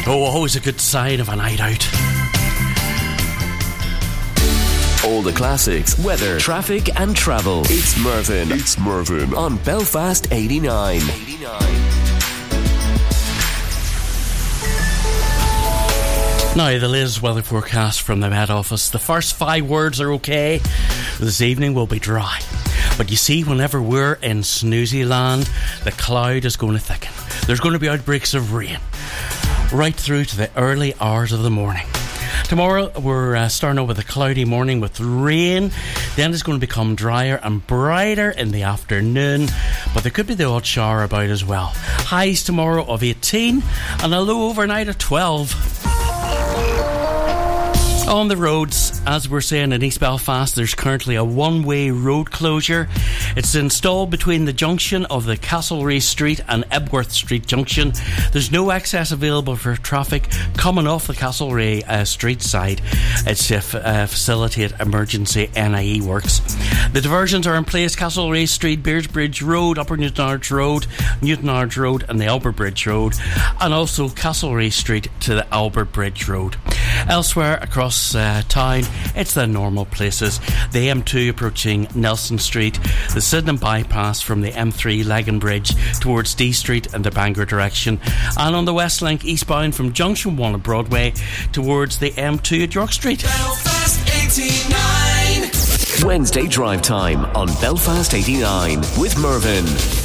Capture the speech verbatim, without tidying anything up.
Oh, always a good sign of a night out. All the classics, weather, traffic and travel. It's Mervyn. It's Mervyn on Belfast eighty-nine. eighty-nine. Now, the latest weather forecast from the Met Office. The first five words are okay. This evening will be dry. But you see, whenever we're in snoozy land, the cloud is going to thicken. There's going to be outbreaks of rain right through to the early hours of the morning. Tomorrow we're uh, starting out with a cloudy morning with rain. Then it's going to become drier and brighter in the afternoon, but there could be the odd shower about as well. Highs tomorrow of eighteen and a low overnight of twelve. On the roads, as we're saying in East Belfast, there's currently a one-way road closure. It's installed between the junction of the Castlereagh Street and Ebworth Street junction. There's no access available for traffic coming off the Castlereagh uh, Street side. It's to f- uh, facilitate emergency N I E works. The diversions are in place: Castlereagh Street, Beersbridge Road, Upper Newtonards Road, Newtonards Road and the Albert Bridge Road, and also Castlereagh Street to the Albert Bridge Road. Elsewhere across uh, town, it's the normal places. The M two approaching Nelson Street, the Sydenham bypass from the M three Lagan Bridge towards D Street and the Bangor direction, and on the West Link eastbound from Junction one of Broadway towards the M two at York Street. Belfast eighty-nine. Wednesday drive time on Belfast eighty-nine with Mervyn.